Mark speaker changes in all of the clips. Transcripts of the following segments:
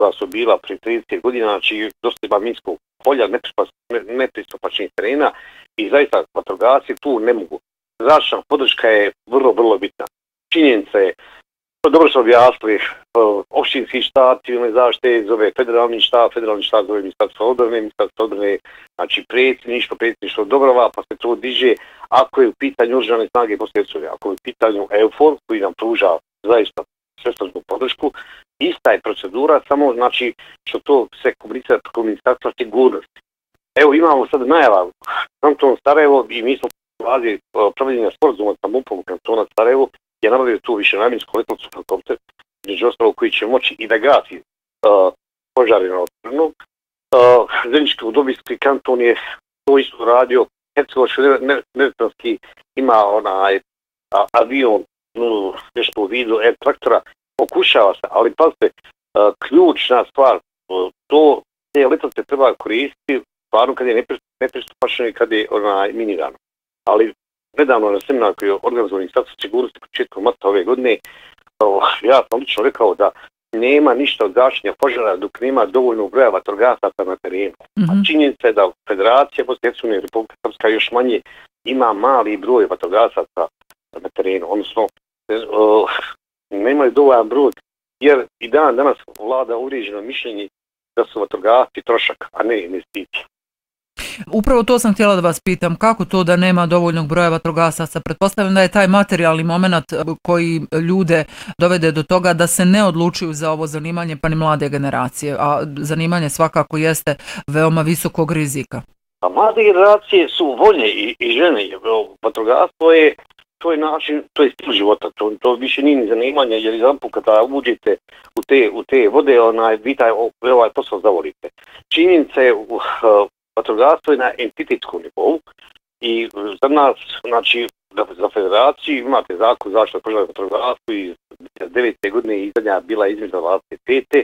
Speaker 1: koja su bila prije 30 godina, znači dosta ima minskog polja, nepristupačnih terena i zaista vatrogasci tu ne mogu. Zračna podrška je vrlo, vrlo bitna. Činjenica je, dobro su objasnili, općinski štab civilne zaštite zove federalni štab zove Ministarstvo odbrane, znači predsjedništvo Dobrava, pa se to diže ako je u pitanju oružane snage Bosne i Hercegovine, ako je u pitanju EUFOR koji nam pruža zaista svestrasnu podršku, ista je procedura, samo znači što to se komunicira preko Ministarstva sigurnosti. Evo imamo sad najava kanton Sarajevo i mi smo u fazi provedjenja sporazuma sa MUP-om kantona Sarajevo je nabavio tu višenamjensku letjelicu helikopter, među ostalo koji će moći i da gasi požare na otvorenom. Zeničko-Dobojski kanton je to isto radio, Hercegovačko-Neretvanski ima onaj avion, nešto u vidu traktora, pokušava se, ali pazite, ključna stvar, te letjelice treba koristiti stvarno kad je nepristupačno i kad je minirano. Ali nedavno na seminaru koji je organizovan Ministarstvo sigurnosti početkom marta ove godine, ja sam lično rekao da nema ništa od gašenja požara dok nema dovoljnog broja vatrogasaca na terenu. A činjenica je da Federacija Bosne i Hercegovine i Republika Srpska još manje ima mali broj vatrogasaca na terenu, odnosno nemaju dovoljan broj, jer i danas vlada uvriježeno mišljenje da su vatrogasci trošak, a ne investicija.
Speaker 2: Upravo to sam htjela da vas pitam, kako to da nema dovoljnog broja vatrogasaca? Pretpostavljam da je taj materijalni moment koji ljude dovede do toga da se ne odlučuju za ovo zanimanje, pa ni mlade generacije, a zanimanje svakako jeste veoma visokog rizika.
Speaker 1: A mlade generacije su voljne i žene, vatrogastvo je to je način, to je stil života, to više nije ni zanimanje, jer jedanput kada uđete u te vode, vi ovaj posao zavolite. Činjenica je vatrogastvo je na entitetskom nivou i za nas, znači za federaciju imate zakon zaštite od požara vatrogastva iz 9. godine i zadnja bila između 25.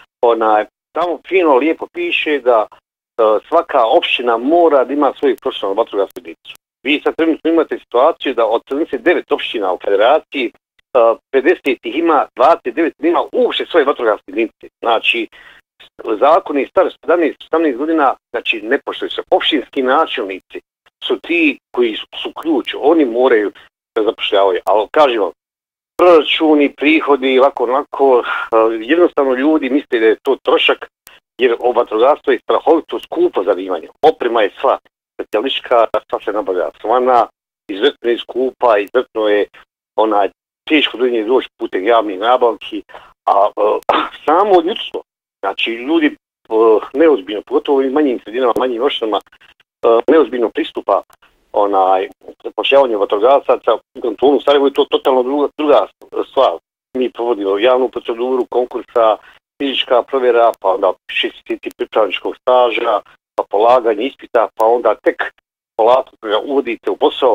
Speaker 1: Tamo fino lijepo piše da svaka opština mora da ima svoju profesionalnu vatrogasnu jedinicu. Vi sad trenutno imate situaciju da od 79 opština u federaciji 50 ih ima, 29 nema uopšte svoje vatrogasne jedinice. Znači, zakoni stari 17 godina, znači ne poštuju se. Opštinski načelnici su ti koji su ključ, oni moraju da zapošljavaju. Ali kažem vam, proračuni, prihodi, onako, jednostavno ljudi misle da je to trošak, jer vatrogastvo je strahovito skupo zanimanje. Oprema je sva, specijalistička, sva se nabavlja svana, izuzetno je skupa, izuzetno je teško do nje doći putem javnih nabavki, a samo ljudstvo, znači ljudi neozbiljno, pogotovo u manjim sredinama, manjim opštinama, neozbiljno pristupa zapošljavanju vatrogasaca. U kantonu Sarajevo je to totalno druga stvar. Mi provodimo javnu proceduru konkursa, fizička provjera, pa onda 6 mjeseci pripravničkog staža, pa polaganje ispita, pa onda tek polako ga uvodite u posao,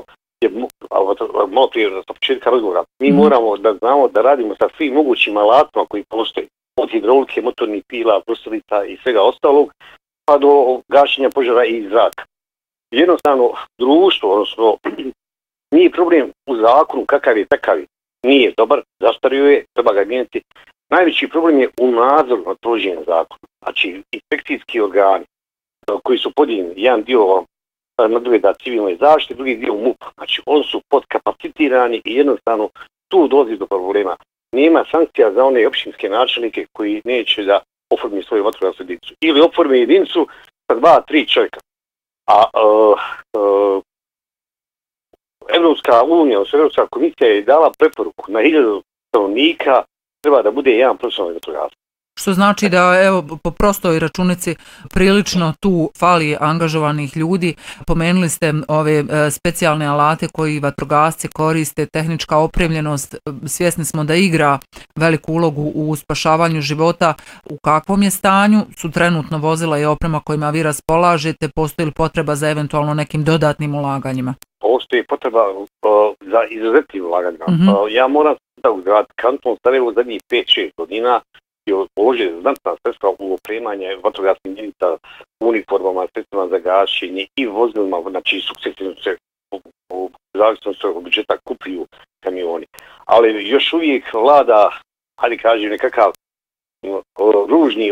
Speaker 1: malo prije sa početka razgovora. Mi moramo da znamo da radimo sa svim mogućim alatima koji postoji, od hidraulike, motornih pila, brusilica i svega ostalog, pa do gašenja požara iz zraka. Jednostavno, društvo, odnosno, nije problem u zakonu kakav je takav, nije dobar, zastario je, treba ga mijenjati. Najveći problem je u nadzoru nad provođenjem zakona. Znači, inspekcijski organi koji su podijeljeni, jedan dio nadgleda civilne zaštite, drugi dio MUP. Znači, oni su podkapacitirani i jednostavno tu dolazi do problema. Nema sankcija za one općinske načelnike koji neće da oformi svoju vatrogasnu jedinicu. Ili oformi jedinicu sa 2-3 čovjeka. A Evropska unija, odnosno Evropska komisija je dala preporuku na 1000 stanovnika treba da bude jedan profesionalni vatrogasac.
Speaker 2: Što znači da, evo, po prostoj računici prilično tu fali angažovanih ljudi. Pomenuli ste ove specijalne alate koji vatrogasci koriste, tehnička opremljenost, svjesni smo da igra veliku ulogu u spašavanju života. U kakvom je stanju su trenutno vozila i oprema kojima vi raspolažete? Postoji li potreba za eventualno nekim dodatnim ulaganjima?
Speaker 1: Postoji potreba za izuzetnim ulaganjima. Ja moram da u grad kanton Sarajevo zadnjih 5-6 godina je uložio znatna sredstva u opremanje vatrogasnih jedinica, uniformama, sredstvima za gašenje i vozilima, znači sukcesivno se u zavisnosti od budžeta kupuju kamioni. Ali još uvijek vlada, hajde kažem, nekakav ružni